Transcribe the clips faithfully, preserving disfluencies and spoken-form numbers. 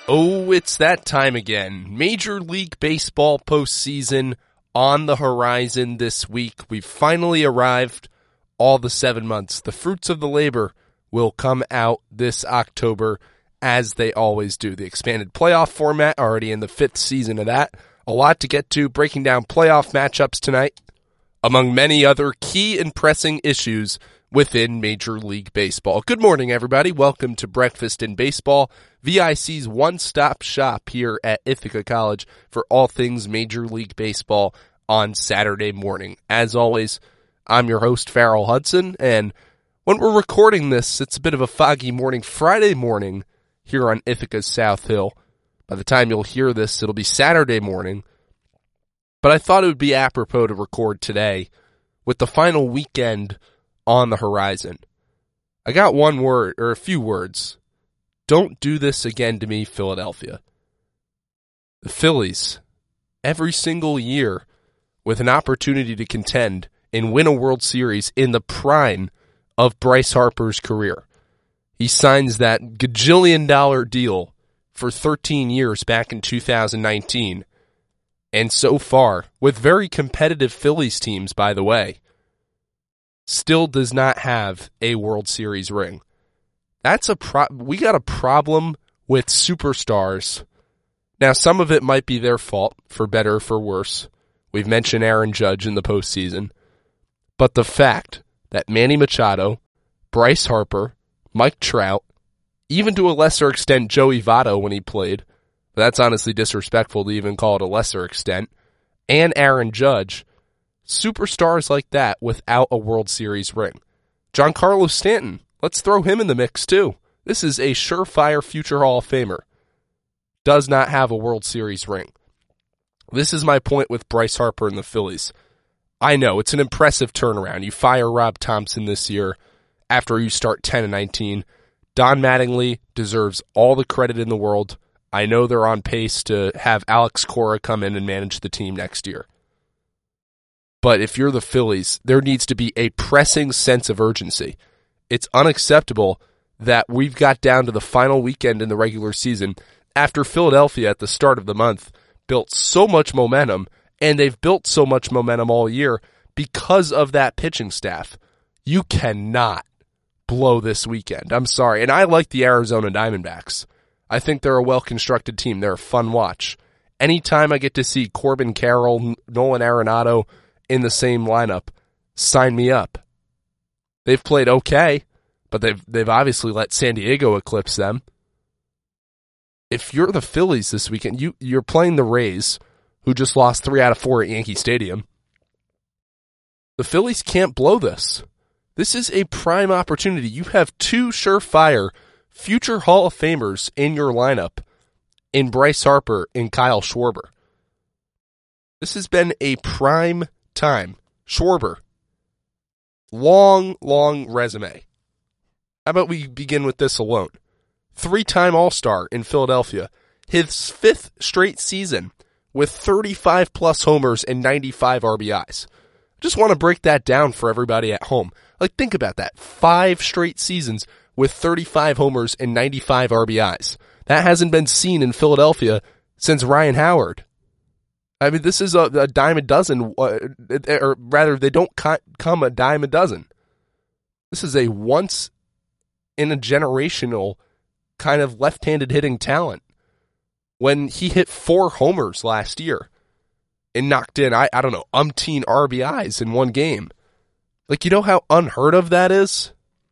Oh, it's that time again. Major League Baseball postseason on the horizon this week. We've finally arrived. All the seven months. The fruits of the labor will come out this October, as they always do. The expanded playoff format, already in the fifth season of that. A lot to get to, breaking down playoff matchups tonight, among many other key and pressing issues within Major League Baseball. Good morning, everybody. Welcome to Breakfast in Baseball, V I C's one-stop shop here at Ithaca College for all things Major League Baseball on Saturday morning. As always, I'm your host, Farrell Hudson, and when we're recording this, it's a bit of a foggy morning, Friday morning, here on Ithaca's South Hill. By the time you'll hear this, it'll be Saturday morning, but I thought it would be apropos to record today with the final weekend on the horizon. I got one word, or a few words. Don't do this again to me, Philadelphia. The Phillies, every single year, with an opportunity to contend and win a World Series in the prime of Bryce Harper's career. He signs that gajillion dollar deal for thirteen years back in two thousand nineteen. And so far, with very competitive Phillies teams, by the way, still does not have a World Series ring. That's a pro- we got a problem with superstars. Now, some of it might be their fault, for better or for worse. We've mentioned Aaron Judge in the postseason. But the fact that Manny Machado, Bryce Harper, Mike Trout, even to a lesser extent Joey Votto when he played, that's honestly disrespectful to even call it a lesser extent, and Aaron Judge, superstars like that without a World Series ring. Giancarlo Stanton, let's throw him in the mix too. This is a surefire future Hall of Famer. Does not have a World Series ring. This is my point with Bryce Harper and the Phillies. I know, it's an impressive turnaround. You fire Rob Thompson this year after you start ten and nineteen. Don Mattingly deserves all the credit in the world. I know they're on pace to have Alex Cora come in and manage the team next year. But if you're the Phillies, there needs to be a pressing sense of urgency. It's unacceptable that we've got down to the final weekend in the regular season after Philadelphia at the start of the month built so much momentum, and they've built so much momentum all year because of that pitching staff. You cannot blow this weekend. I'm sorry. And I like the Arizona Diamondbacks. I think they're a well-constructed team. They're a fun watch. Anytime I get to see Corbin Carroll, Nolan Arenado in the same lineup, sign me up. They've played okay, but they've they've obviously let San Diego eclipse them. If you're the Phillies this weekend, you, you're playing the Rays, who just lost three out of four at Yankee Stadium. The Phillies can't blow this. This is a prime opportunity. You have two surefire future Hall of Famers in your lineup in Bryce Harper and Kyle Schwarber. This has been a prime time. Schwarber, long, long resume. How about we begin with this alone? Three-time All-Star in Philadelphia. His fifth straight season with thirty-five plus homers and ninety-five R B Is. Just want to break that down for everybody at home. Like, think about that. Five straight seasons with thirty-five homers and ninety-five R B Is. That hasn't been seen in Philadelphia since Ryan Howard. I mean, this is a, a dime a dozen, uh, or rather, they don't come a dime a dozen. This is a once-in-a-generational kind of left-handed hitting talent. When he hit four homers last year and knocked in, I, I don't know, umpteen R B Is in one game. Like, you know how unheard of that is?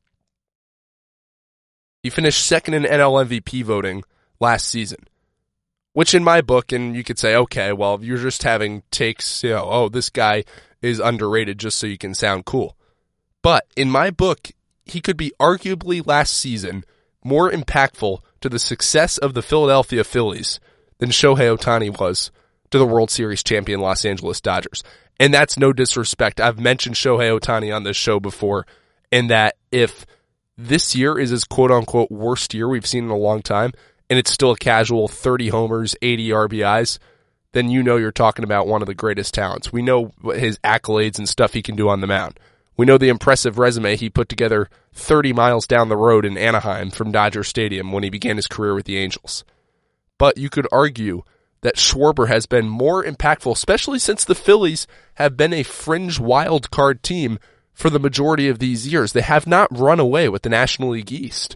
He finished second in N L M V P voting last season, which in my book, and you could say, okay, well, you're just having takes, you know, oh, this guy is underrated just so you can sound cool. But in my book, he could be arguably last season more impactful to the success of the Philadelphia Phillies than Shohei Ohtani was to the World Series champion Los Angeles Dodgers. And that's no disrespect. I've mentioned Shohei Ohtani on this show before, and that if this year is his quote-unquote worst year we've seen in a long time, and it's still a casual thirty homers, eighty R B Is, then you know you're talking about one of the greatest talents. We know his accolades and stuff he can do on the mound. We know the impressive resume he put together thirty miles down the road in Anaheim from Dodger Stadium when he began his career with the Angels. but you could argue that Schwarber has been more impactful, especially since the Phillies have been a fringe wild card team for the majority of these years. They have not run away with the National League East.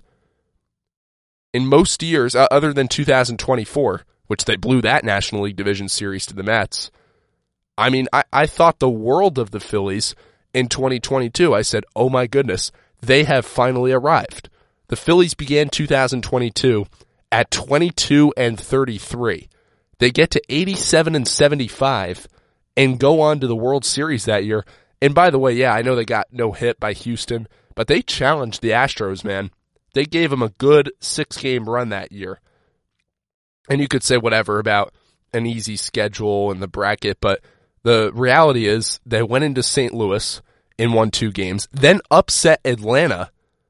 In most years, uh, other than two thousand twenty-four, which they blew that National League Division Series to the Mets, I mean, I, I thought the world of the Phillies in twenty twenty-two. I said, oh my goodness, they have finally arrived. The Phillies began two thousand twenty-two at twenty-two and thirty-three. They get to eighty-seven and seventy-five and go on to the World Series that year. And by the way, yeah, I know they got no hit by Houston, but they challenged the Astros, man. They gave them a good six-game run that year. And you could say whatever about an easy schedule and the bracket, but the reality is they went into Saint Louis and won two games, then upset Atlanta.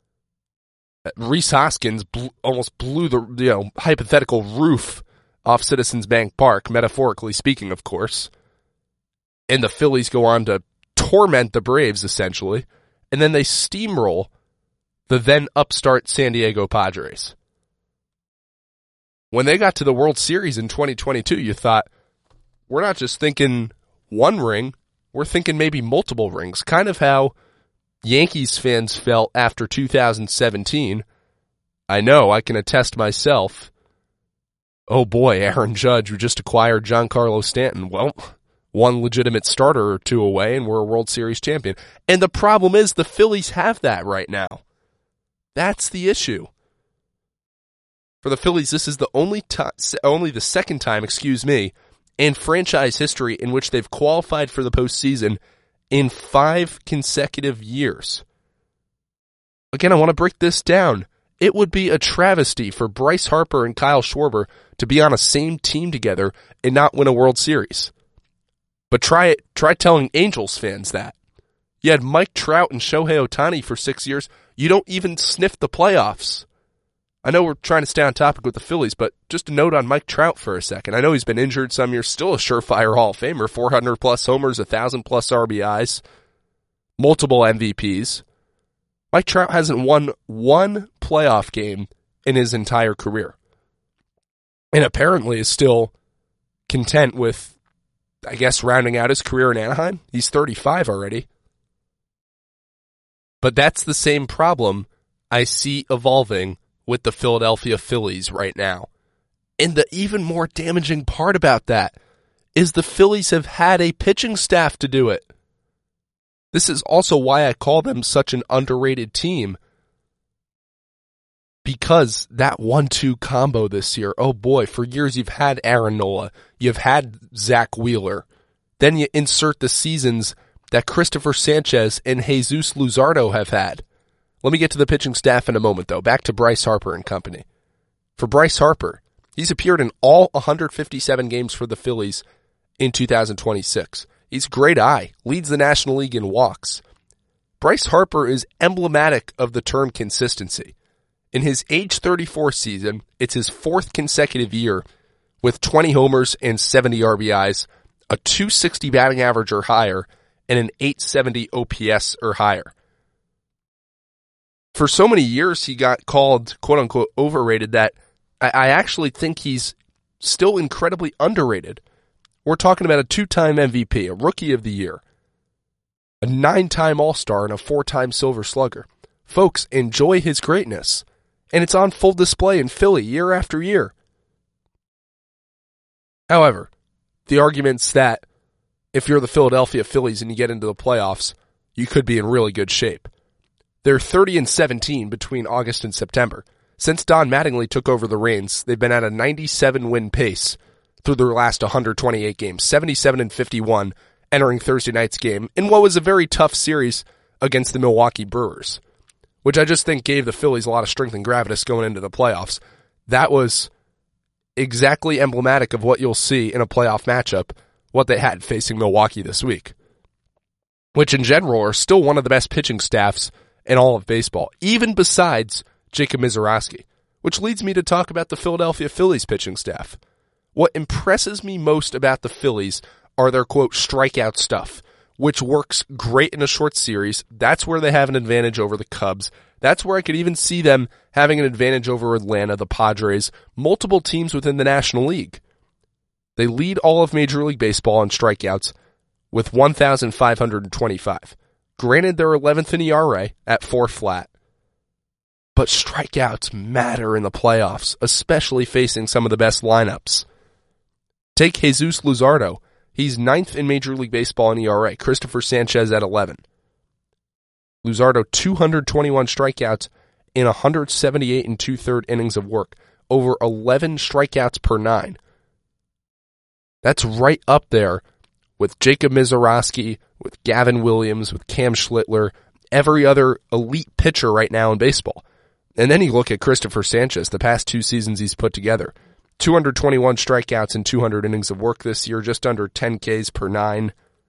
Rhys Hoskins blew, almost blew the you know hypothetical roof off Citizens Bank Park, metaphorically speaking, of course. And the Phillies go on to torment the Braves, essentially. And then they steamroll the then upstart San Diego Padres. When they got to the World Series in twenty twenty-two, you thought, we're not just thinking one ring, we're thinking maybe multiple rings. Kind of how Yankees fans felt after two thousand seventeen. I know, I can attest myself. Oh boy, Aaron Judge, who just acquired Giancarlo Stanton. Well, one legitimate starter or two away, and we're a World Series champion. And the problem is the Phillies have that right now. That's the issue. For the Phillies, this is the only time, only the second time, excuse me, in franchise history in which they've qualified for the postseason in five consecutive years. Again, I want to break this down. It would be a travesty for Bryce Harper and Kyle Schwarber to be on a same team together and not win a World Series. But try it. Try telling Angels fans that. You had Mike Trout and Shohei Ohtani for six years. You don't even sniff the playoffs. I know we're trying to stay on topic with the Phillies, but just a note on Mike Trout for a second. I know he's been injured some years, still a surefire Hall of Famer, four hundred plus homers, one thousand plus R B Is, multiple M V Ps. Mike Trout hasn't won one playoff game in his entire career. And apparently is still content with, I guess, rounding out his career in Anaheim. He's thirty-five already. But that's the same problem I see evolving with the Philadelphia Phillies right now. And the even more damaging part about that is the Phillies have had a pitching staff to do it. This is also why I call them such an underrated team. Because that one two combo this year, oh boy, for years you've had Aaron Nola, you've had Zach Wheeler. Then you insert the seasons that Christopher Sanchez and Jesus Luzardo have had. Let me get to the pitching staff in a moment, though. Back to Bryce Harper and company. For Bryce Harper, he's appeared in all one hundred fifty-seven games for the Phillies in two thousand twenty-six. He's a great eye, leads the National League in walks. Bryce Harper is emblematic of the term consistency. In his age thirty-four season, it's his fourth consecutive year with twenty homers and seventy R B Is, a two sixty batting average or higher, and an eight seventy O P S or higher. For so many years, he got called, quote-unquote, overrated that I, I actually think he's still incredibly underrated. We're talking about a two-time M V P, a Rookie of the Year, a nine-time All-Star, and a four-time Silver Slugger. Folks, enjoy his greatness. And it's on full display in Philly year after year. However, the argument's that if you're the Philadelphia Phillies and you get into the playoffs, you could be in really good shape. They're thirty and seventeen between August and September. Since Don Mattingly took over the reins, they've been at a ninety-seven win pace through their last one hundred twenty-eight games, seventy-seven and fifty-one entering Thursday night's game in what was a very tough series against the Milwaukee Brewers, which I just think gave the Phillies a lot of strength and gravitas going into the playoffs. That was exactly emblematic of what you'll see in a playoff matchup, what they had facing Milwaukee this week, which in general are still one of the best pitching staffs in all of baseball, even besides Jacob Misiorowski, which leads me to talk about the Philadelphia Phillies pitching staff. What impresses me most about the Phillies are their, quote, strikeout stuff, which works great in a short series. That's where they have an advantage over the Cubs. That's where I could even see them having an advantage over Atlanta, the Padres, multiple teams within the National League. They lead all of Major League Baseball in strikeouts with one thousand five hundred twenty-five. Granted, they're eleventh in E R A at four flat. But strikeouts matter in the playoffs, especially facing some of the best lineups. Take Jesus Luzardo. He's ninth in Major League Baseball in E R A. Christopher Sanchez at eleven. Luzardo, two hundred twenty-one strikeouts in one hundred seventy-eight and two-thirds innings of work. Over eleven strikeouts per nine. That's right up there with Jacob Misiorowski, with Gavin Williams, with Cam Schlittler, every other elite pitcher right now in baseball. And then you look at Christopher Sanchez, the past two seasons he's put together. two hundred twenty-one strikeouts and two hundred innings of work this year, just under ten Ks per nine.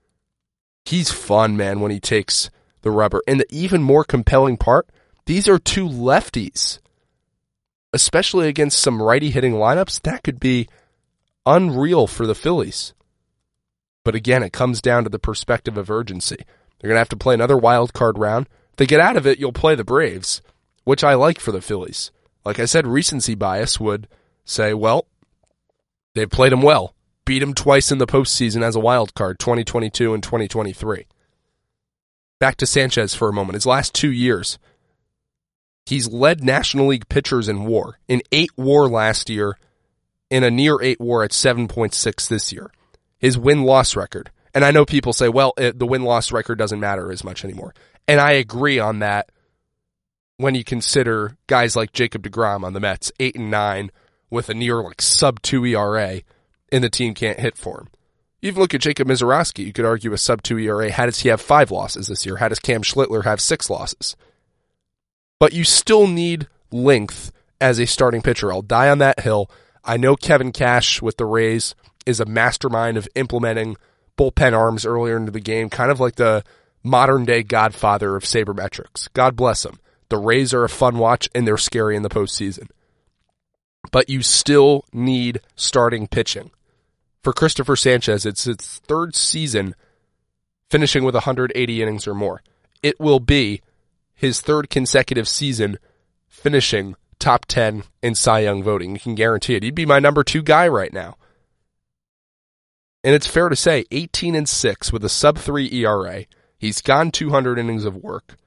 He's fun, man, when he takes the rubber. And the even more compelling part, these are two lefties. Especially against some righty-hitting lineups, that could be unreal for the Phillies. But again, it comes down to the perspective of urgency. They're going to have to play another wild card round. If they get out of it, you'll play the Braves, which I like for the Phillies. Like I said, recency bias would say, well, they've played them well. Beat them twice in the postseason as a wild card, twenty twenty-two and twenty twenty-three. Back to Sanchez for a moment. His last two years, he's led National League pitchers in WAR. In eight WAR last year, in a near eight WAR at seven point six this year. His win-loss record. And I know people say, well, it, the win-loss record doesn't matter as much anymore. And I agree on that when you consider guys like Jacob deGrom on the Mets, eight and nine, with a near like sub two E R A, and the team can't hit for him. You even look at Jacob Misiorowski, you could argue a sub two E R A. How does he have five losses this year? How does Cam Schlittler have six losses? But you still need length as a starting pitcher. I'll die on that hill. I know Kevin Cash with the Rays is a mastermind of implementing bullpen arms earlier into the game, kind of like the modern-day godfather of sabermetrics. God bless him. The Rays are a fun watch, and they're scary in the postseason. But you still need starting pitching. For Christopher Sanchez, it's its third season finishing with one hundred eighty innings or more. It will be his third consecutive season finishing top ten in Cy Young voting. You can guarantee it. He'd be my number two guy right now. And it's fair to say, eighteen and six with a sub three E R A. He's gone two hundred innings of work.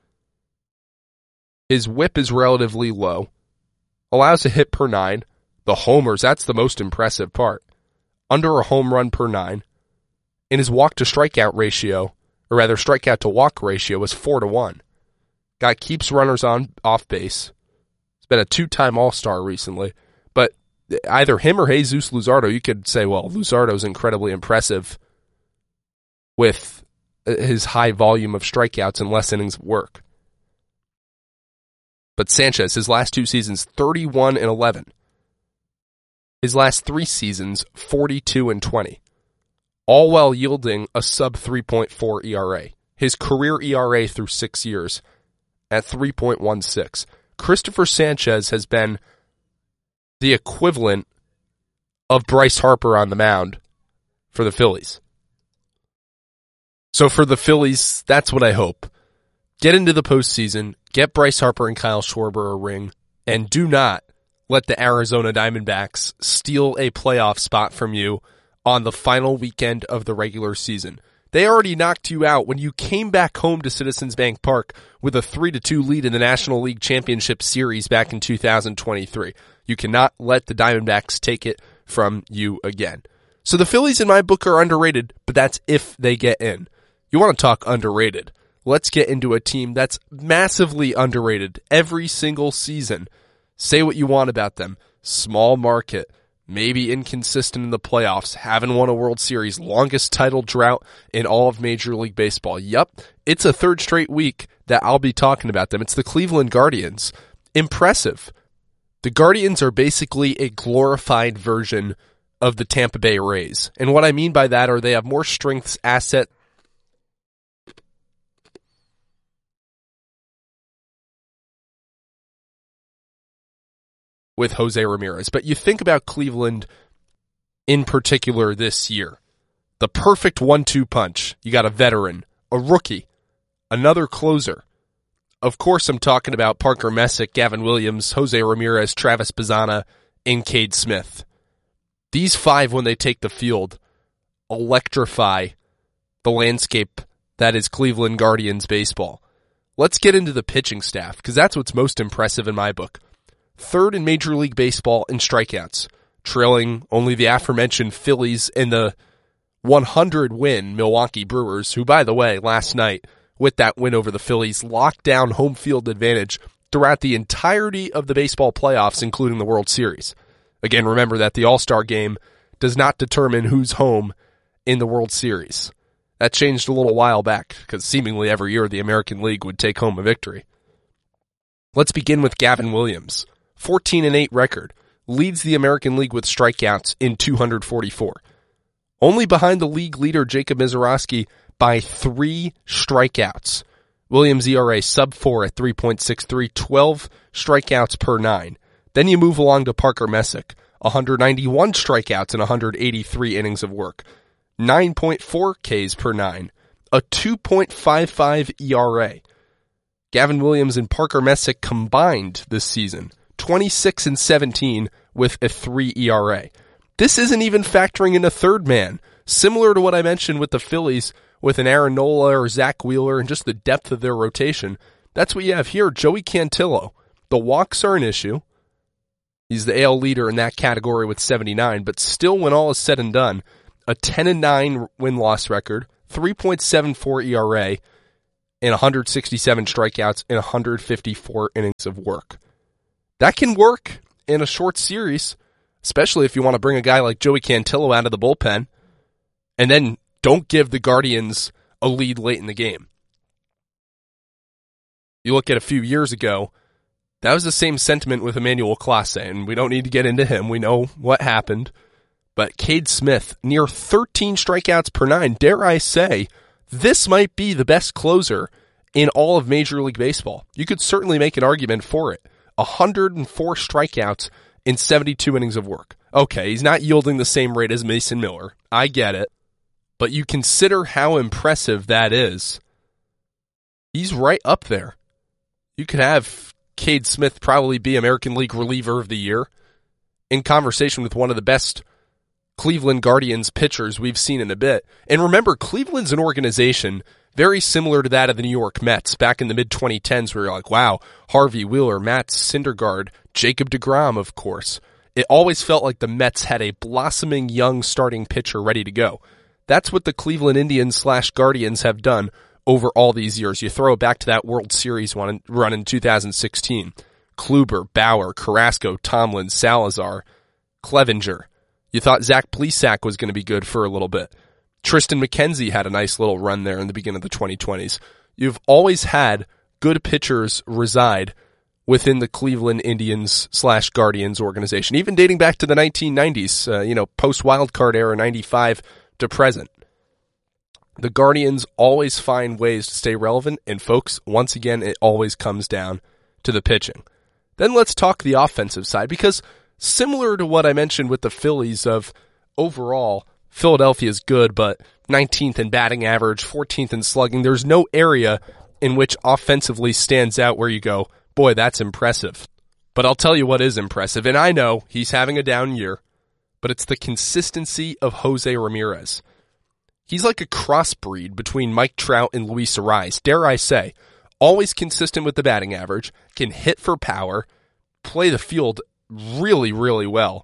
His whip is relatively low. Allows a hit per nine. The homers, that's the most impressive part. Under a home run per nine. And his walk to strikeout ratio, or rather strikeout to walk ratio, was four to one. Guy keeps runners on off base. He's been a two-time All-Star recently. But either him or Jesus Luzardo, you could say, well, Luzardo's incredibly impressive with his high volume of strikeouts and less innings of work. But Sanchez, his last two seasons, thirty-one and eleven. His last three seasons, forty-two and twenty. All while yielding a sub three point four E R A. His career E R A through six years at three point one six. Christopher Sanchez has been the equivalent of Bryce Harper on the mound for the Phillies. So for the Phillies, that's what I hope. Get into the postseason, get Bryce Harper and Kyle Schwarber a ring, and do not let the Arizona Diamondbacks steal a playoff spot from you on the final weekend of the regular season. They already knocked you out when you came back home to Citizens Bank Park with a three to two lead in the National League Championship Series back in two thousand twenty-three. You cannot let the Diamondbacks take it from you again. So the Phillies in my book are underrated, but that's if they get in. You want to talk underrated? Let's get into a team that's massively underrated every single season. Say what you want about them. Small market, maybe inconsistent in the playoffs, haven't won a World Series, longest title drought in all of Major League Baseball. Yup, it's a third straight week that I'll be talking about them. It's the Cleveland Guardians. Impressive. The Guardians are basically a glorified version of the Tampa Bay Rays. And what I mean by that are they have more strengths, asset, with Jose Ramirez. But you think about Cleveland in particular this year. The perfect one two punch. You got a veteran, a rookie, another closer, Of course, I'm talking about Parker Messick, Gavin Williams, Jose Ramirez, Travis Bazzana, and Cade Smith. These five, when they take the field, electrify the landscape that is Cleveland Guardians baseball. Let's get into the pitching staff, because that's what's most impressive in my book. Third in Major League Baseball in strikeouts, trailing only the aforementioned Phillies and the one hundred win Milwaukee Brewers, who, by the way, last night, with that win over the Phillies, locked down home field advantage throughout the entirety of the baseball playoffs, including the World Series. Again, remember that the All-Star game does not determine who's home in the World Series. That changed a little while back, because seemingly every year the American League would take home a victory. Let's begin with Gavin Williams. fourteen and eight record, leads the American League with strikeouts in two hundred forty-four. Only behind the league leader Jacob Misiorowski by three strikeouts. Williams' E R A sub four at three point six three, twelve strikeouts per nine. Then you move along to Parker Messick, one hundred ninety-one strikeouts and one hundred eighty-three innings of work. nine point four Ks per nine, a two point five five E R A. Gavin Williams and Parker Messick combined this season, twenty-six and seventeen with a three E R A. This isn't even factoring in a third man, similar to what I mentioned with the Phillies with an Aaron Nola or Zach Wheeler and just the depth of their rotation. That's what you have here, Joey Cantillo. The walks are an issue. He's the A L leader in that category with seventy-nine, but still, when all is said and done, a ten and nine win-loss record, three point seven four E R A, and one hundred sixty-seven strikeouts and one hundred fifty-four innings of work. That can work in a short series, especially if you want to bring a guy like Joey Cantillo out of the bullpen, and then don't give the Guardians a lead late in the game. You look at a few years ago, that was the same sentiment with Emmanuel Clase, and we don't need to get into him. We know what happened. But Cade Smith, near thirteen strikeouts per nine, dare I say, this might be the best closer in all of Major League Baseball. You could certainly make an argument for it. one hundred four strikeouts in seventy-two innings of work. Okay, he's not yielding the same rate as Mason Miller. I get it. But you consider how impressive that is. He's right up there. You could have Cade Smith probably be American League reliever of the year, in conversation with one of the best Cleveland Guardians pitchers we've seen in a bit. And remember, Cleveland's an organization very similar to that of the New York Mets back in the mid twenty tens, where you're like, wow, Harvey Wheeler, Matt Syndergaard, Jacob deGrom, of course. It always felt like the Mets had a blossoming young starting pitcher ready to go. That's what the Cleveland Indians slash Guardians have done over all these years. You throw it back to that World Series one run in two thousand sixteen. Kluber, Bauer, Carrasco, Tomlin, Salazar, Clevenger. You thought Zach Plesac was going to be good for a little bit. Tristan McKenzie had a nice little run there in the beginning of the twenty twenties. You've always had good pitchers reside within the Cleveland Indians slash Guardians organization, even dating back to the nineteen nineties, uh, you know, post-wildcard era, ninety-five to present. The Guardians always find ways to stay relevant, and folks, once again, it always comes down to the pitching. Then let's talk the offensive side, because similar to what I mentioned with the Phillies of overall, Philadelphia's good, but nineteenth in batting average, fourteenth in slugging. There's no area in which offensively stands out where you go, boy, that's impressive. But I'll tell you what is impressive, and I know he's having a down year, but it's the consistency of Jose Ramirez. He's like a crossbreed between Mike Trout and Luis Arraez, dare I say. Always consistent with the batting average, can hit for power, play the field really, really well.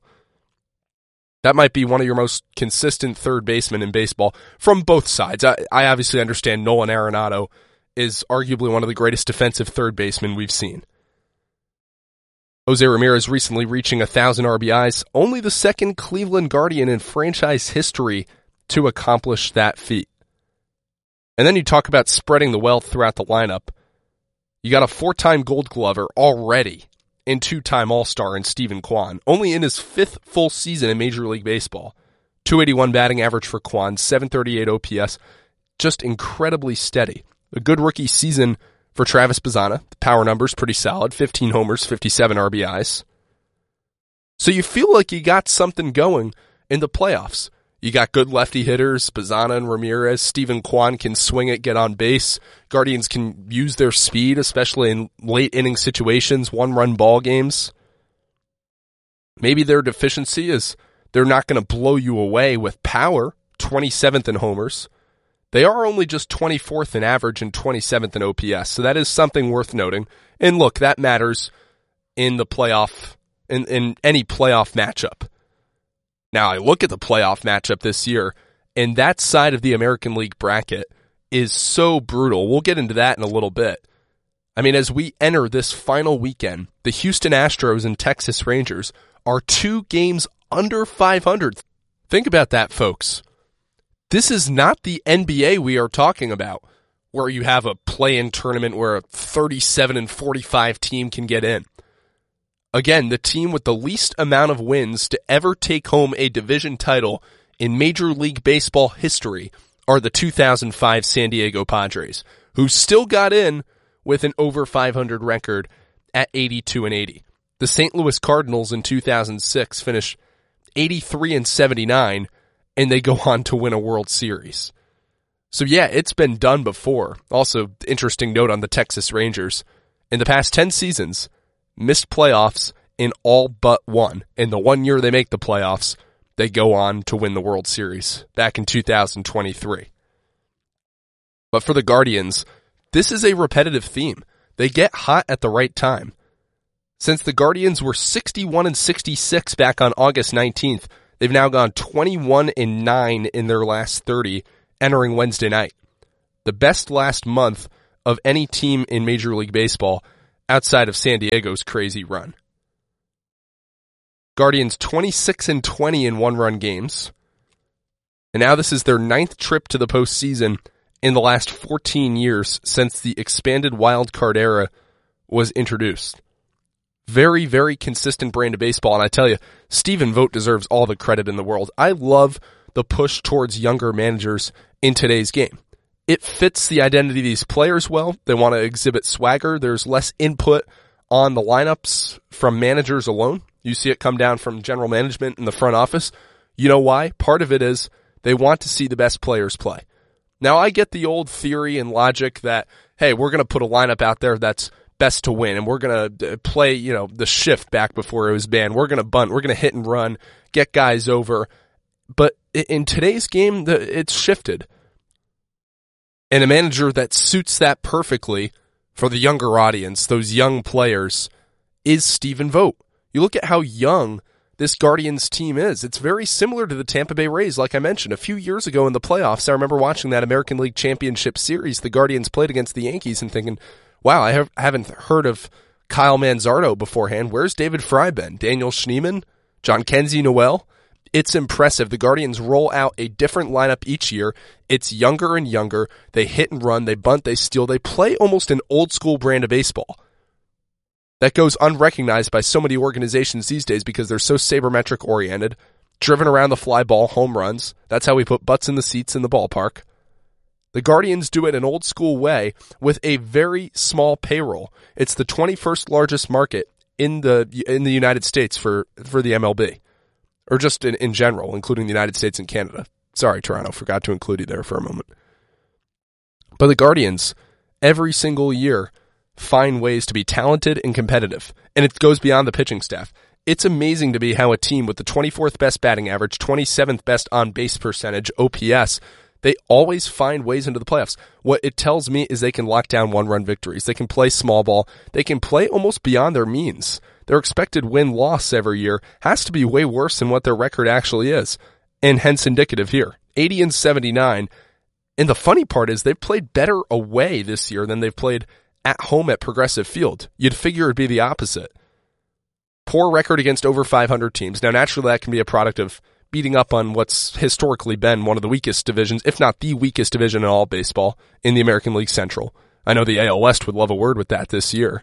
That might be one of your most consistent third basemen in baseball from both sides. I, I obviously understand Nolan Arenado is arguably one of the greatest defensive third basemen we've seen. Jose Ramirez recently reaching one thousand R B Is, only the second Cleveland Guardian in franchise history to accomplish that feat. And then you talk about spreading the wealth throughout the lineup. You got a four-time Gold Glover already, and two-time All-Star in Stephen Kwan, only in his fifth full season in Major League Baseball. two eighty-one batting average for Kwan, seven thirty-eight O P S, just incredibly steady. A good rookie season for Travis Bazzana. The power numbers pretty solid, fifteen homers, fifty-seven R B Is. So you feel like you got something going in the playoffs. You got good lefty hitters, Bazana and Ramirez. Steven Kwan can swing it, get on base. Guardians can use their speed, especially in late inning situations, one-run ball games. Maybe their deficiency is they're not going to blow you away with power, twenty-seventh in homers. They are only just twenty-fourth in average and twenty-seventh in O P S, so that is something worth noting. And look, that matters in the playoff, in, in any playoff matchup. Now, I look at the playoff matchup this year, and that side of the American League bracket is so brutal. We'll get into that in a little bit. I mean, as we enter this final weekend, the Houston Astros and Texas Rangers are two games under five hundred. Think about that, folks. This is not the N B A we are talking about, where you have a play-in tournament where a thirty-seven and forty-five team can get in. Again, the team with the least amount of wins to ever take home a division title in Major League Baseball history are the two thousand five San Diego Padres, who still got in with an over five hundred record at eighty-two and eighty. The Saint Louis Cardinals in two thousand six finished eighty-three and seventy-nine, and they go on to win a World Series. So yeah, it's been done before. Also, interesting note on the Texas Rangers. In the past ten seasons, missed playoffs in all but one. In the one year they make the playoffs, they go on to win the World Series back in two thousand twenty-three. But for the Guardians, this is a repetitive theme. They get hot at the right time. Since the Guardians were sixty-one and sixty-six back on August nineteenth, they've now gone twenty-one and nine in their last thirty, entering Wednesday night. The best last month of any team in Major League Baseball outside of San Diego's crazy run. Guardians twenty-six and twenty in one-run games. And now this is their ninth trip to the postseason in the last fourteen years since the expanded wild card era was introduced. Very, very consistent brand of baseball. And I tell you, Stephen Vogt deserves all the credit in the world. I love the push towards younger managers in today's game. It fits the identity of these players well. They want to exhibit swagger. There's less input on the lineups from managers alone. You see it come down from general management in the front office. You know why? Part of it is they want to see the best players play. Now, I get the old theory and logic that, hey, we're going to put a lineup out there that's best to win, and we're going to play, you know, the shift back before it was banned. We're going to bunt. We're going to hit and run, get guys over. But in today's game, it's shifted. And a manager that suits that perfectly for the younger audience, those young players, is Stephen Vogt. You look at how young this Guardians team is. It's very similar to the Tampa Bay Rays, like I mentioned. A few years ago in the playoffs, I remember watching that American League Championship Series. The Guardians played against the Yankees and thinking, wow, I have, haven't heard of Kyle Manzardo beforehand. Where's David Fry been? Daniel Schneemann? John Kenzie Noel? It's impressive. The Guardians roll out a different lineup each year. It's younger and younger. They hit and run. They bunt. They steal. They play almost an old school brand of baseball that goes unrecognized by so many organizations these days because they're so sabermetric oriented, driven around the fly ball, home runs. That's how we put butts in the seats in the ballpark. The Guardians do it an old school way with a very small payroll. It's the twenty-first largest market in the in the United States for, for the M L B. Or just in, in general, including the United States and Canada. Sorry, Toronto, forgot to include you there for a moment. But the Guardians, every single year, find ways to be talented and competitive. And it goes beyond the pitching staff. It's amazing to me how a team with the twenty-fourth best batting average, twenty-seventh best on-base percentage, O P S, they always find ways into the playoffs. What it tells me is they can lock down one-run victories. They can play small ball. They can play almost beyond their means. Their expected win-loss every year has to be way worse than what their record actually is, and hence indicative here. eighty and seventy-nine. And the funny part is they've played better away this year than they've played at home at Progressive Field. You'd figure it'd be the opposite. Poor record against over five hundred teams. Now, naturally, that can be a product of beating up on what's historically been one of the weakest divisions, if not the weakest division in all baseball, in the American League Central. I know the A L West would love a word with that this year.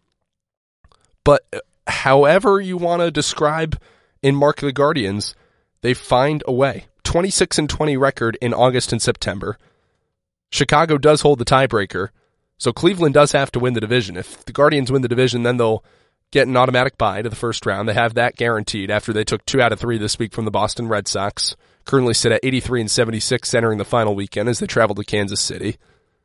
But however you want to describe and mark the Guardians, they find a way. twenty-six and twenty record in August and September. Chicago does hold the tiebreaker, so Cleveland does have to win the division. If the Guardians win the division, then they'll get an automatic bye to the first round. They have that guaranteed after they took two out of three this week from the Boston Red Sox. Currently sit at eighty-three and seventy-six entering the final weekend as they travel to Kansas City.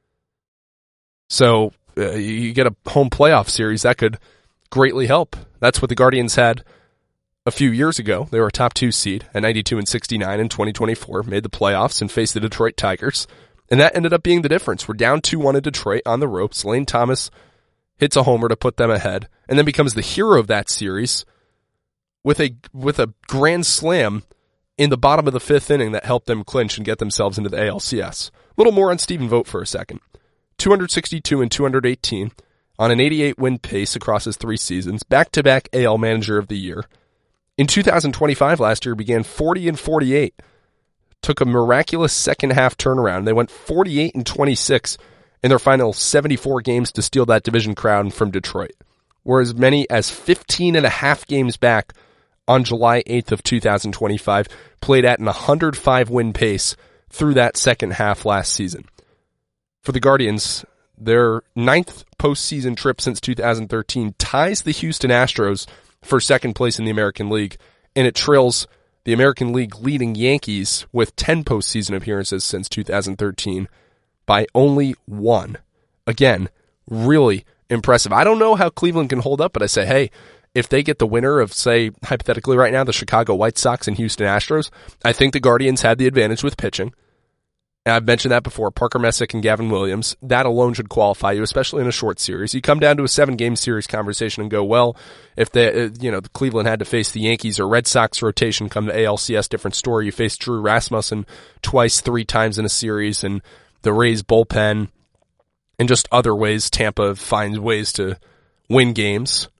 So uh, you get a home playoff series. That could greatly help. That's what the Guardians had a few years ago. They were a top two seed at ninety-two and sixty-nine in twenty twenty-four, made the playoffs and faced the Detroit Tigers. And that ended up being the difference. We're down two one in Detroit on the ropes. Lane Thomas hits a homer to put them ahead and then becomes the hero of that series with a with a grand slam in the bottom of the fifth inning that helped them clinch and get themselves into the A L C S. A little more on Stephen Vogt for a second. two sixty-two and two eighteen on an eighty-eight win pace across his three seasons. Back-to-back A L Manager of the Year. In two thousand twenty-five last year, began forty and forty-eight. Took a miraculous second half turnaround. They went forty-eight and twenty-six in their final seventy-four games to steal that division crown from Detroit. Were as many as fifteen and a half games back on July eighth of two thousand twenty-five, played at an one hundred five win pace through that second half last season. For the Guardians, their ninth postseason trip since two thousand thirteen ties the Houston Astros for second place in the American League, and it trails the American League leading Yankees with ten postseason appearances since two thousand thirteen by only one. Again, really impressive. I don't know how Cleveland can hold up, but I say, hey, if they get the winner of, say, hypothetically right now, the Chicago White Sox and Houston Astros, I think the Guardians had the advantage with pitching. And I've mentioned that before, Parker Messick and Gavin Williams. That alone should qualify you, especially in a short series. You come down to a seven-game series conversation and go, well, if they, you know, Cleveland had to face the Yankees or Red Sox rotation come to A L C S, different story. You face Drew Rasmussen twice, three times in a series, and the Rays bullpen, and just other ways Tampa finds ways to win games.